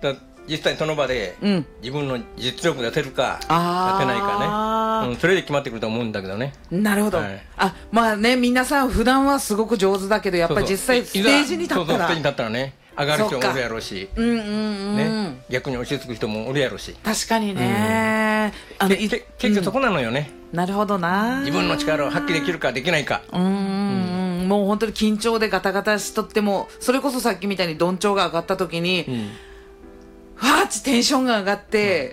だ実際その場で自分の実力出せるか出せないかね、それで決まってくると思うんだけどね。 なるほど、はい、まあね、皆さん普段はすごく上手だけどやっぱり実際ステージに立ったら、 ステージに立ったらね、上がる人もおるやろうし、ね、逆に押し付く人もおるやろうし。 確かにね、 結局そこなのよね、 なるほどな。 自分の力を発揮できるかできないか。 もう本当に緊張でガタガタしとっても、それこそさっきみたいにどんちょうが上がった時に、わーってテンションが上がって、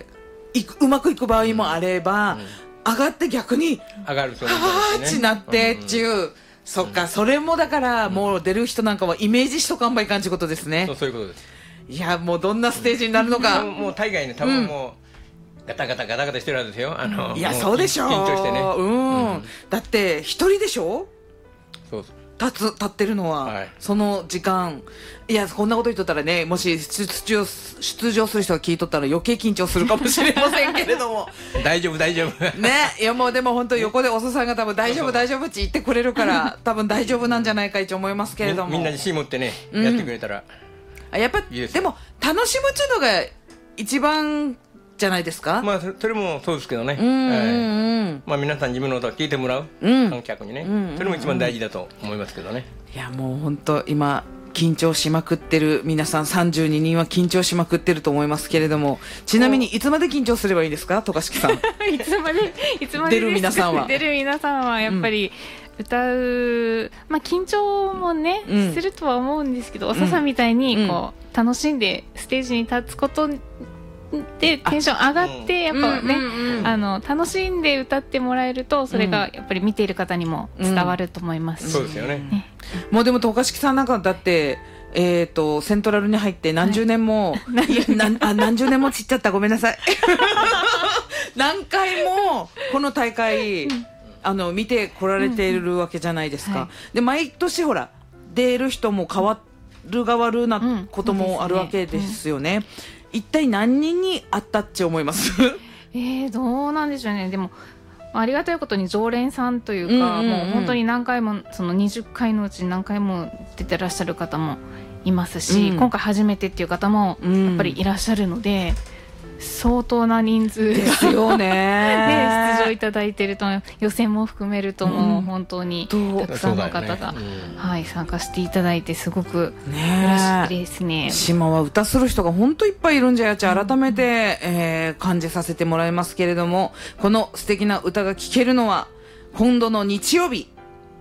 うまくいく場合もあれば、上がって逆に上がるとはーってなってっていう、そっか、それもだからもう出る人なんかはイメージしとかんばいかんちゅうことですね。 そういうことです。 いや、もうどんなステージになるのかもう大概ね、多分もうガタガタガタガタしてるはずですよ。 いや、そうでしょう。 緊張してね。 だって一人でしょ、 そう立ってるのは、はい、その時間。いや、こんなこと言っとったらね、もし出場する人が聞いとったら余計緊張するかもしれませんけれども大丈夫大丈夫ね。いや、もうでも本当横でおそさんが多分大丈夫大丈夫って言ってくれるから多分大丈夫なんじゃないかと思いますけれども、 みんな自信持ってね、やってくれたらやっぱでも楽しむっていうのが一番じゃないですか。 まあそれもそうですけどね、まあ皆さん自分の歌を聴いてもらう、観客にね、それも一番大事だと思いますけどね。いや、もう本当今緊張しまくってる皆さん32人は緊張しまくってると思いますけれども、ちなみにいつまで緊張すればいいんですか、渡嘉敷さんいつまで出る皆さんはやっぱり歌う、まあ緊張もね、するとは思うんですけど、おささんみたいにこう、楽しんでステージに立つことでテンション上がって、やっぱね、楽しんで歌ってもらえると、それがやっぱり見ている方にも伝わると思いますし、 そうですよね。 もうでも渡嘉敷さんなんかだってセントラルに入って何十年も、何十年もちっちゃった、ごめんなさい何回もこの大会、見てこられているわけじゃないですか、で毎年ほら出る人も変わるなこともあるわけですよね。一体何人に会ったって思いますどうなんでしょうね。でもありがたいことに常連さんというか、もう本当に何回も、その20回のうち何回も出てらっしゃる方もいますし、今回初めてっていう方もやっぱりいらっしゃるので、相当な人数ですよね出場いただいていると、予選も含めるともう本当にたくさんの方が、参加していただいて、すごく嬉しいですね。 島は歌する人が本当いっぱいいるんじゃやち改めて、感じさせてもらいますけれども、この素敵な歌が聴けるのは今度の日曜日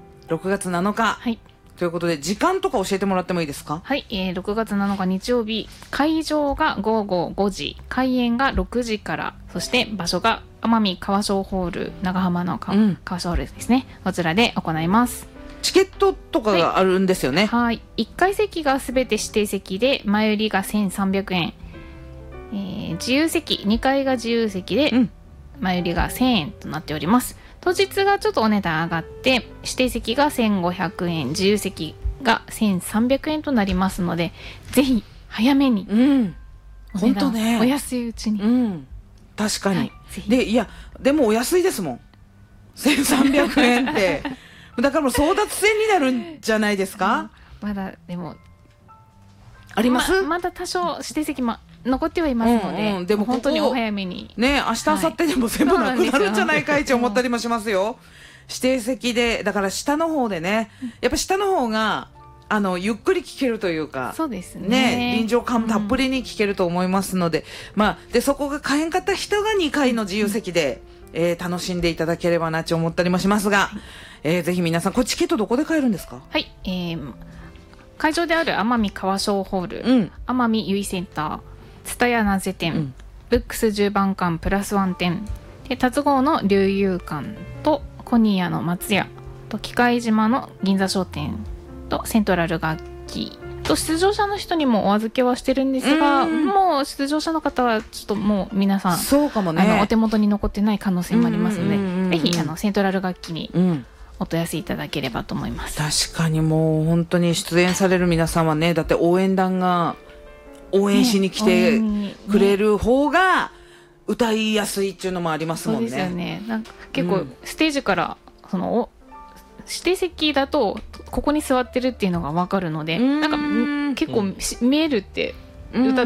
6月7日、ということで、時間とか教えてもらってもいいですか。 はい、6月7日日曜日、会場が午後5時、開演が6時から、そして場所が奄美川商ホール、長浜の川商ホールですね、こちらで行います。 チケットとかがあるんですよね。 はい、1階席がすべて指定席で、前売りが1300円、自由席、2階が自由席で、前売りが1000円となっております。当日がちょっとお値段上がって、指定席が1500円、自由席が1300円となりますので、ぜひ早めに、 本当ね、 お安いうちに、 確かに、で、いやでもお安いですもん、1300円ってだからもう争奪戦になるんじゃないですか。 まだでもあります、 まだ多少指定席も残ってはいますので、 でも本当にお早めにね、明日明後日でも全部なくなるんじゃないかいって思ったりもしますよ。指定席で、だから下の方でね、やっぱ下の方がゆっくり聴けるというか、 そうですね、 臨場感たっぷりに聴けると思いますので、でそこが買えんかった人が2階の自由席で、楽しんでいただければなと思ったりもしますが、ぜひ皆さん、これチケットどこで買えるんですか。 はい、会場である奄美川商ホール、奄美ゆいセンター、蔦屋名瀬店、ブックス10番館プラス1店で、龍郷の龍遊館とコニアの松屋と機械島の銀座商店とセントラル楽器と、出場者の人にもお預けはしてるんですが、もう出場者の方はちょっともう皆さん、 そうかもね、 お手元に残ってない可能性もありますので、ぜひセントラル楽器にお問い合わせいただければと思います。 確かにもう本当に出演される皆さんはね、だって応援団が応援しに来てくれる方が歌いやすいっていうのもありますもんね。 そうですよね。なんか結構ステージからその指定席だとここに座ってるっていうのが分かるので、なんか結構見えるって歌